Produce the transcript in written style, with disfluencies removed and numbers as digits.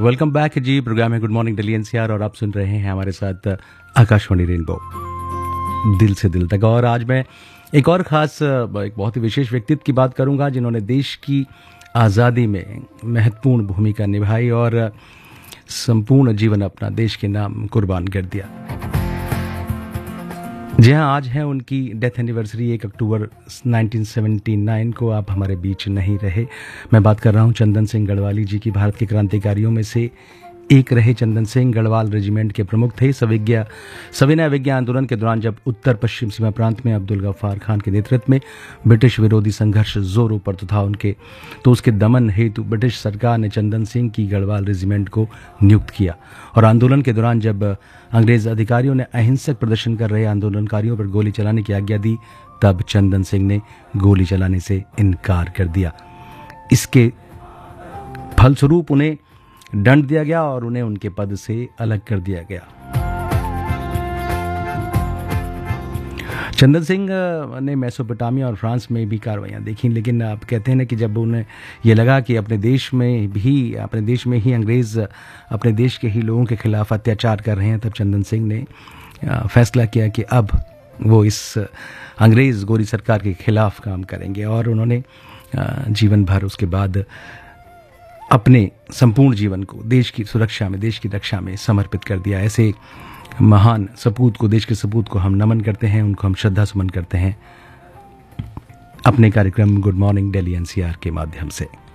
Welcome back जी। Programme है good morning Delhi NCR और आप सुन रहे हैं हमारे साथ आकाशवाणी रेनबो दिल से दिल तक। और आज मैं एक और ख़ास एक बहुत ही विशेष व्यक्तित्व की बात करूंगा जिन्होंने देश की आज़ादी में महत्वपूर्ण भूमिका निभाई और संपूर्ण जीवन अपना देश के नाम कुर्बान कर दिया। जी हाँ, आज है उनकी डेथ एनिवर्सरी 1 अक्टूबर 1979 को। आप हमारे बीच नहीं रहे। मैं बात कर रहा हूँ चंदन सिंह गढ़वाली जी की। भारत के क्रांतिकारियों में से एक रहे चंदन सिंह। गढ़वाल रेजिमेंट के प्रमुख थे। सविनय अवज्ञा आंदोलन के दौरान जब उत्तर पश्चिम सीमा प्रांत में अब्दुल गफ्फार खान के नेतृत्व में ब्रिटिश विरोधी संघर्ष जोरों पर था उसके दमन हेतु ब्रिटिश सरकार ने चंदन सिंह की गढ़वाल रेजिमेंट को नियुक्त किया। और आंदोलन के दौरान जब अंग्रेज अधिकारियों ने अहिंसक प्रदर्शन कर रहे आंदोलनकारियों पर गोली चलाने की आज्ञा दी, तब चंदन सिंह ने गोली चलाने से इनकार कर दिया। इसके फलस्वरूप उन्हें दंड दिया गया और उन्हें उनके पद से अलग कर दिया गया। चंदन सिंह ने मेसोपोटामिया और फ्रांस में भी कार्रवाइयाँ देखी, लेकिन आप कहते हैं ना कि जब उन्हें ये लगा कि अपने देश में ही अंग्रेज़ अपने देश के ही लोगों के खिलाफ अत्याचार कर रहे हैं, तब चंदन सिंह ने फैसला किया कि अब वो इस अंग्रेज़ गोरी सरकार के खिलाफ काम करेंगे। और उन्होंने जीवन भर उसके बाद अपने संपूर्ण जीवन को देश की सुरक्षा में, देश की रक्षा में समर्पित कर दिया। ऐसे महान सपूत को, देश के सपूत को हम नमन करते हैं, उनको हम श्रद्धा सुमन करते हैं अपने कार्यक्रम गुड मॉर्निंग दिल्ली एनसीआर के माध्यम से।